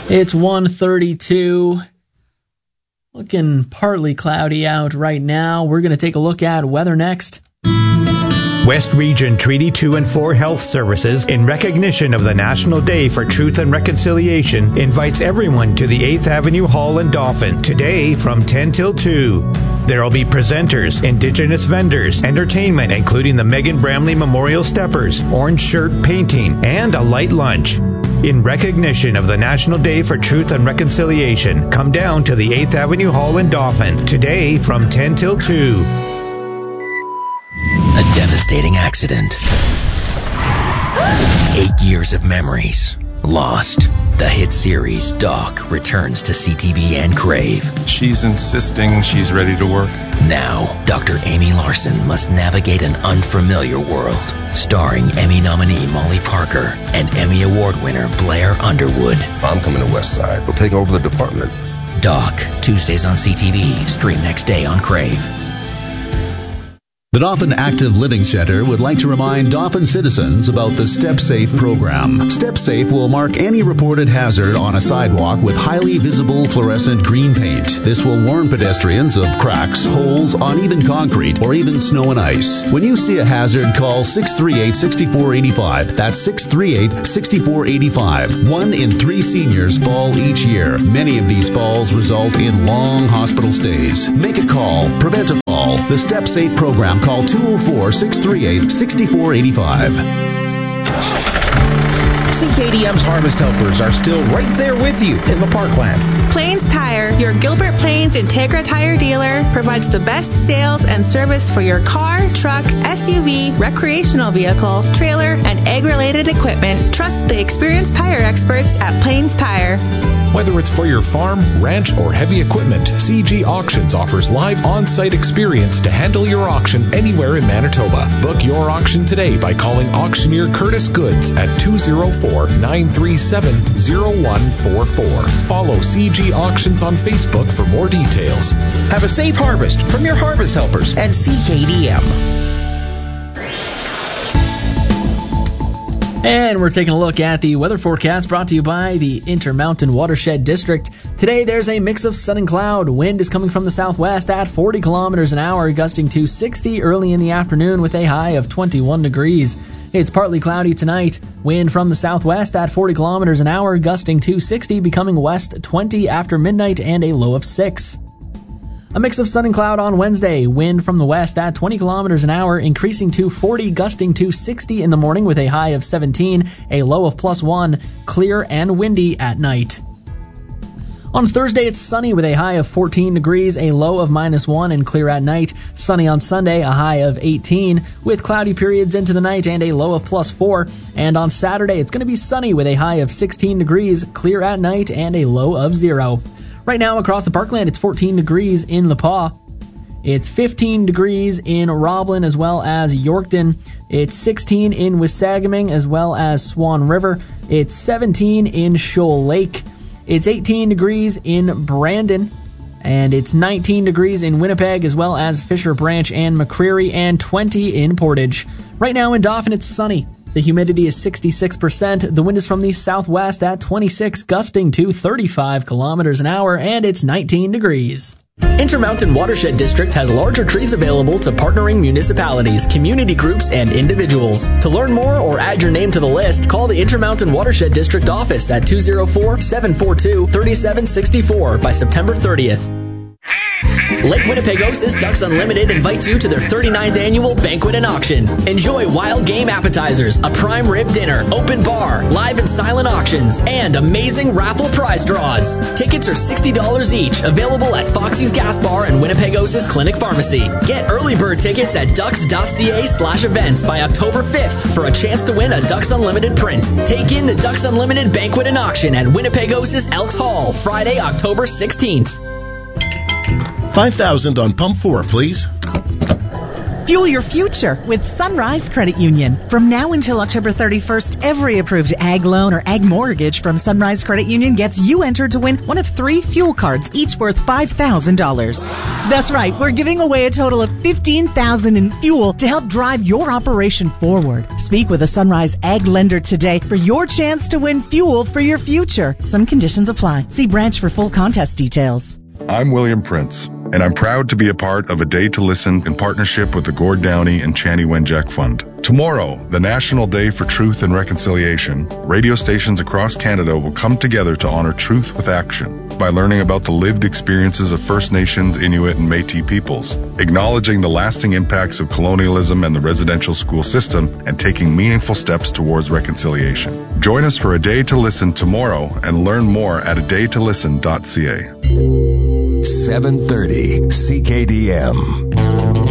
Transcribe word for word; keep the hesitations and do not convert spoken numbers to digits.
It's one thirty-two. Looking partly cloudy out right now. We're going to take a look at weather next. West Region Treaty two and four Health Services, in recognition of the National Day for Truth and Reconciliation, invites everyone to the eighth Avenue Hall in Dauphin today from ten till two. There will be presenters, Indigenous vendors, entertainment including the Megan Bramley Memorial Steppers, orange shirt painting, and a light lunch. In recognition of the National Day for Truth and Reconciliation, come down to the eighth Avenue Hall in Dauphin today from ten till two. A devastating accident. Eight years of memories lost. The hit series Doc returns to C T V and Crave. She's insisting she's ready to work. Now, Doctor Amy Larson must navigate an unfamiliar world. Starring Emmy nominee Molly Parker and Emmy Award winner Blair Underwood. I'm coming to West Side. We'll take over the department. Doc, Tuesdays on C T V. Stream next day on Crave. The Dauphin Active Living Center would like to remind Dauphin citizens about the Step Safe program. Step Safe will mark any reported hazard on a sidewalk with highly visible fluorescent green paint. This will warn pedestrians of cracks, holes, uneven concrete, or even snow and ice. When you see a hazard, call six three eight, six four eight five. That's six three eight, six four eight five. One in three seniors fall each year. Many of these falls result in long hospital stays. Make a call. Prevent a fall. The Step Safe program. Call two oh four, six three eight, six four eight five. C K D M's Harvest Helpers are still right there with you in the Parkland. Plains Tire, your Gilbert Plains Integra Tire dealer, provides the best sales and service for your car, truck, S U V, recreational vehicle, trailer, and ag-related equipment. Trust the experienced tire experts at Plains Tire. Whether it's for your farm, ranch, or heavy equipment, C G Auctions offers live on-site experience to handle your auction anywhere in Manitoba. Book your auction today by calling auctioneer Curtis Goods at two oh four, nine three seven, oh one four four. Follow C G Auctions on Facebook for more details. Have a safe harvest from your Harvest Helpers and C K D M. And we're taking a look at the weather forecast brought to you by the Intermountain Watershed District. Today there's a mix of sun and cloud. Wind is coming from the southwest at forty kilometers an hour, gusting to sixty early in the afternoon with a high of twenty-one degrees. It's partly cloudy tonight. Wind from the southwest at forty kilometers an hour, gusting to sixty, becoming west twenty after midnight and a low of six. A mix of sun and cloud on Wednesday. Wind from the west at twenty kilometers an hour, increasing to forty, gusting to sixty in the morning with a high of seventeen, a low of plus one, clear and windy at night. On Thursday, it's sunny with a high of fourteen degrees, a low of minus one, and clear at night. Sunny on Sunday, a high of eighteen, with cloudy periods into the night and a low of plus four. And on Saturday, it's going to be sunny with a high of sixteen degrees, clear at night, and a low of zero. Right now across the Parkland, it's fourteen degrees in La Paz. It's fifteen degrees in Roblin as well as Yorkton. It's sixteen in Wissagaming as well as Swan River. It's seventeen in Shoal Lake. It's eighteen degrees in Brandon. And it's nineteen degrees in Winnipeg as well as Fisher Branch and McCreary, and twenty in Portage. Right now in Dauphin, it's sunny. The humidity is sixty-six percent. The wind is from the southwest at twenty-six, gusting to thirty-five kilometers an hour, and it's nineteen degrees. Intermountain Watershed District has larger trees available to partnering municipalities, community groups, and individuals. To learn more or add your name to the list, call the Intermountain Watershed District office at two oh four, seven four two, three seven six four by September thirtieth. Lake Winnipegosis Ducks Unlimited invites you to their thirty-ninth annual banquet and auction. Enjoy wild game appetizers, a prime rib dinner, open bar, live and silent auctions, and amazing raffle prize draws. Tickets are sixty dollars each, available at Foxy's Gas Bar and Winnipegosis Clinic Pharmacy. Get early bird tickets at ducks.ca slash events by October fifth for a chance to win a Ducks Unlimited print. Take in the Ducks Unlimited banquet and auction at Winnipegosis Elks Hall, Friday, October sixteenth. five thousand on pump four, please. Fuel your future with Sunrise Credit Union. From now until October thirty-first, every approved ag loan or ag mortgage from Sunrise Credit Union gets you entered to win one of three fuel cards, each worth five thousand dollars. That's right, we're giving away a total of fifteen thousand dollars in fuel to help drive your operation forward. Speak with a Sunrise Ag lender today for your chance to win fuel for your future. Some conditions apply. See branch for full contest details. I'm William Prince, and I'm proud to be a part of A Day to Listen in partnership with the Gord Downey and Chani Wenjack Fund. Tomorrow, the National Day for Truth and Reconciliation, radio stations across Canada will come together to honor truth with action by learning about the lived experiences of First Nations, Inuit, and Métis peoples, acknowledging the lasting impacts of colonialism and the residential school system, and taking meaningful steps towards reconciliation. Join us for A Day to Listen tomorrow and learn more at a day to listen dot c a. seven thirty C K D M.